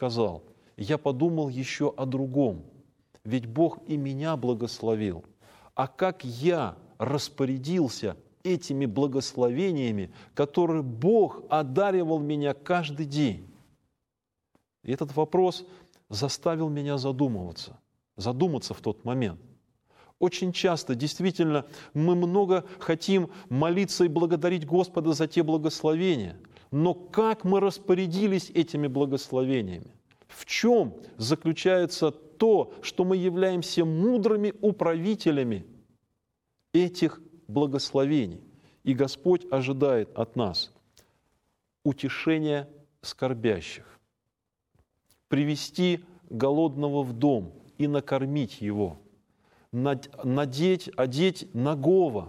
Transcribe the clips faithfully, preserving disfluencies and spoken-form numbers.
сказал: я подумал еще о другом, ведь Бог и меня благословил. А как я распорядился этими благословениями, которые Бог одаривал меня каждый день? И этот вопрос заставил меня задумываться, задуматься в тот момент. Очень часто, действительно, мы много хотим молиться и благодарить Господа за те благословения, но как мы распорядились этими благословениями? В чем заключается то, что мы являемся мудрыми управителями этих благословений? И Господь ожидает от нас утешения скорбящих, привести голодного в дом и накормить его, надеть, одеть нагого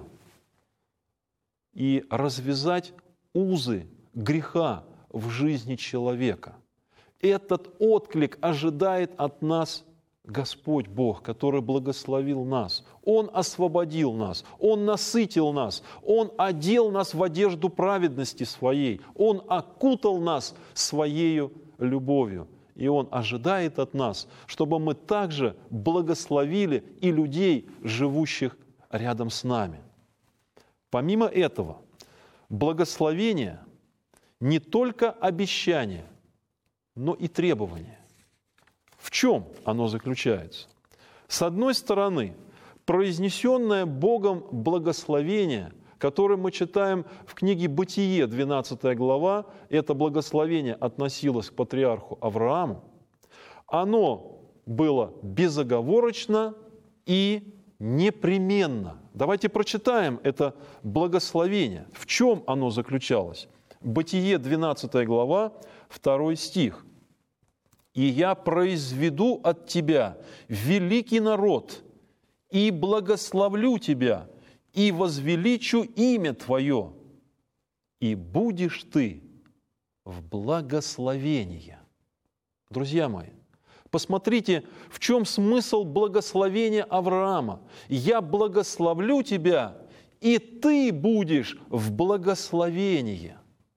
и развязать узы греха в жизни человека. Этот отклик ожидает от нас Господь Бог, который благословил нас. Он освободил нас, Он насытил нас, Он одел нас в одежду праведности Своей, Он окутал нас Своею любовью. И Он ожидает от нас, чтобы мы также благословили и людей, живущих рядом с нами. Помимо этого, благословение не только обещание, но и требование. В чем оно заключается? С одной стороны, произнесенное Богом благословение, которое мы читаем в книге «Бытие», двенадцатая глава, это благословение относилось к патриарху Аврааму, оно было безоговорочно и непременно. Давайте прочитаем это благословение. В чем оно заключалось? Бытие, двенадцатая глава, второй стих. «И я произведу от тебя великий народ, и благословлю тебя, и возвеличу имя твое, и будешь ты в благословении». Друзья мои, посмотрите, в чем смысл благословения Авраама. «Я благословлю тебя, и ты будешь в благословении».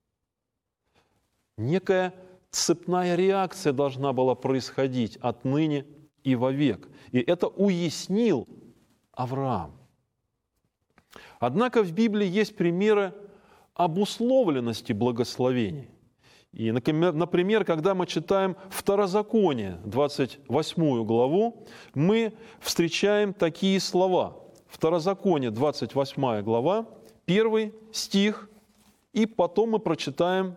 Некая цепная реакция должна была происходить отныне и вовек. И это уяснил Авраам. Однако в Библии есть примеры обусловленности благословений. И, например, когда мы читаем Второзаконие, двадцать восьмую главу, мы встречаем такие слова. Второзаконие, двадцать восьмая глава, первый стих, и потом мы прочитаем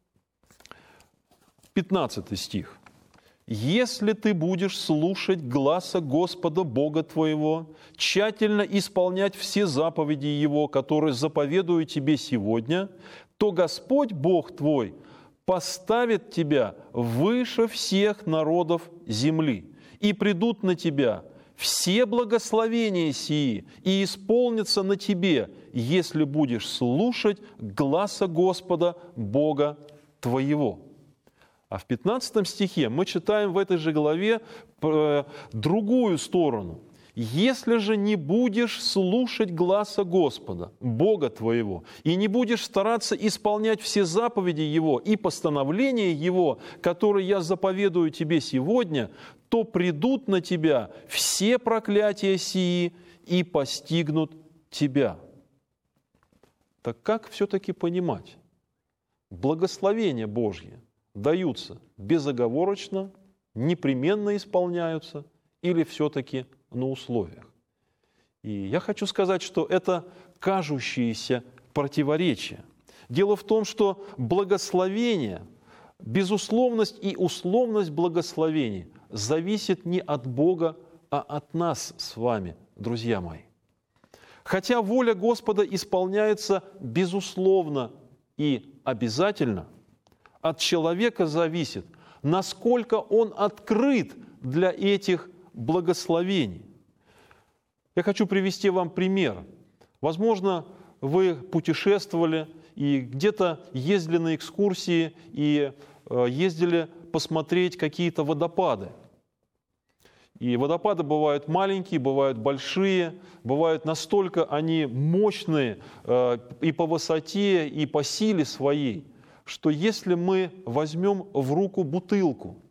пятнадцатый стих. «Если ты будешь слушать гласа Господа Бога твоего, тщательно исполнять все заповеди Его, которые заповедую тебе сегодня, то Господь Бог твой поставит тебя выше всех народов земли, и придут на тебя все благословения сии, и исполнятся на тебе, если будешь слушать гласа Господа Бога твоего». А в пятнадцатом стихе мы читаем в этой же главе другую сторону. «Если же не будешь слушать гласа Господа, Бога твоего, и не будешь стараться исполнять все заповеди Его и постановления Его, которые я заповедую тебе сегодня, то придут на тебя все проклятия сии и постигнут тебя». Так как все-таки понимать? Благословения Божьи даются безоговорочно, непременно исполняются или все-таки на условиях? И я хочу сказать, что это кажущиеся противоречия. Дело в том, что благословение, безусловность и условность благословений зависит не от Бога, а от нас с вами, друзья мои. Хотя воля Господа исполняется безусловно и обязательно, от человека зависит, насколько он открыт для этих благословений. Я хочу привести вам пример. Возможно, вы путешествовали и где-то ездили на экскурсии и ездили посмотреть какие-то водопады. И водопады бывают маленькие, бывают большие, бывают настолько они мощные и по высоте, и по силе своей, что если мы возьмем в руку бутылку